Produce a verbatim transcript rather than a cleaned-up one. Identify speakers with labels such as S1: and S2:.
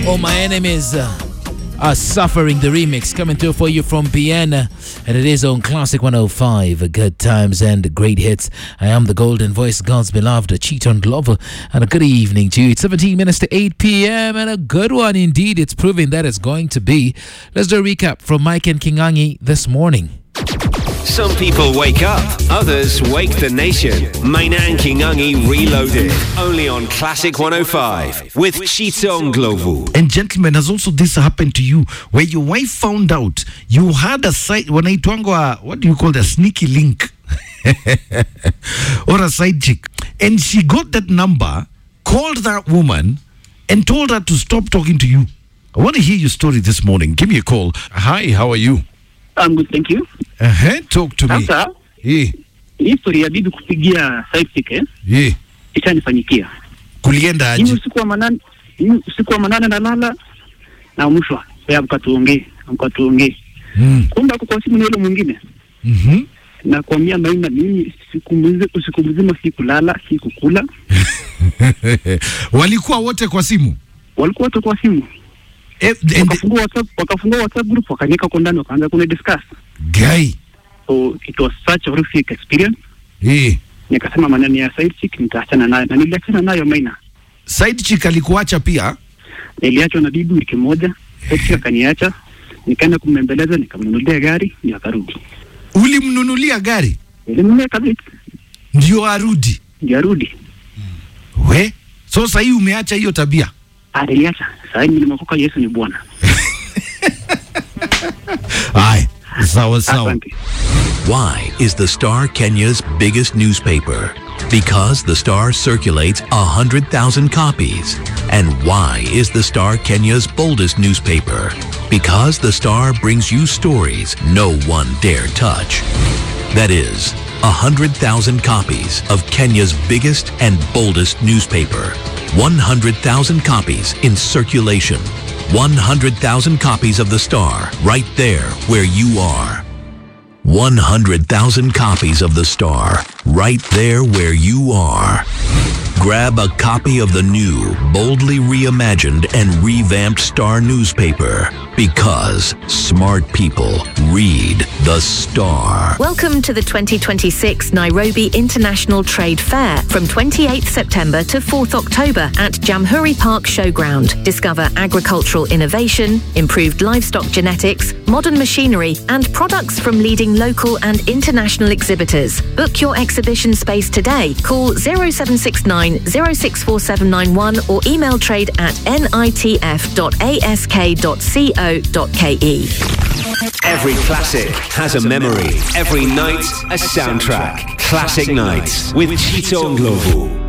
S1: All My Enemies uh, Are Suffering, the remix coming through for you from Vienna, and it is on Classic one oh five. Good times and great hits. I am the golden voice, God's beloved, a cheat-on lover, and a good evening to you. It's seventeen minutes to eight p.m. and a good one indeed. It's proving that it's going to be. Let's do a recap from Mike and Kingangi this morning.
S2: Some people wake up, others wake the nation. Maina and Kingangi Reloaded, only on Classic one oh five with Chitong Glovu.
S3: And gentlemen, has also this happened to you where your wife found out you had a side, when I twangwa, what do you call that, sneaky link or a side chick, and she got that number, called that woman and told her to stop talking to you? I want to hear your story this morning. Give me a call. Hi, how are you?
S4: I'm good, thank you.
S3: Uh-huh, talk to me.
S4: Sasa,
S3: yeah.
S4: Hii story ya bibi kupigia side chick, eh?
S3: Yeah.
S4: Itanifanyikia.
S3: Kulienda aje?
S4: Hii usiku wa manane, hii usiku wa manane nalala na mshwa. Ya mkatuongee, mkatuongee.
S3: Mm.
S4: Kumbe kwa simu ni yule mwingine.
S3: Mhm.
S4: Na kuambia Maina, mimi siku mzima usiku mzima sikulala, sikukula.
S3: Walikuwa wote kwa simu?
S4: Walikuwa wote kwa simu.
S3: Eh,
S4: wakafungua WhatsApp, wakafungua WhatsApp group, wakaniweka kwa ndani, wakaanza kuna discuss.
S3: Guy.
S4: So it was such a horrific experience.
S3: Eh.
S4: Nikasema maneno ya side chick nitaachana nayo, na niliachana nayo Maina.
S3: Side chick alikuacha pia?
S4: Niliachwa na bibi wiki moja, side chick akaniacha, nikaenda kumembeleza, nikamnunulia gari, ndio akarudi.
S3: Ulimnunulia gari?
S4: Nilimnunulia kabisa.
S3: Ndio arudi?
S4: Ndio arudi.
S3: We? So sasa hii umeacha hiyo tabia?
S4: Aliacha. Sasa hivi nimekoka Yesu ni Bwana.
S3: Aye. Sawa sawa.
S5: Why is the Star Kenya's biggest newspaper? Because the Star circulates one hundred thousand copies. And why is the Star Kenya's boldest newspaper? Because the Star brings you stories no one dare touch. That is, one hundred thousand copies of Kenya's biggest and boldest newspaper. one hundred thousand copies in circulation. one hundred thousand copies of the Star right there where you are. one hundred thousand copies of the Star right there where you are. Grab a copy of the new, boldly reimagined and revamped Star newspaper, because smart people read the Star.
S6: Welcome to the twenty twenty-six Nairobi International Trade Fair from twenty-eighth September to fourth October at Jamhuri Park Showground. Discover agricultural innovation, improved livestock genetics, modern machinery, and products from leading local and international exhibitors. Book your exhibition space today. Call zero seven six nine zero six four seven nine one or email trade at nitf dot ask dot co dot ke.
S2: Every classic has a memory. Every night, a soundtrack. Classic Nights with Chitong Glovu.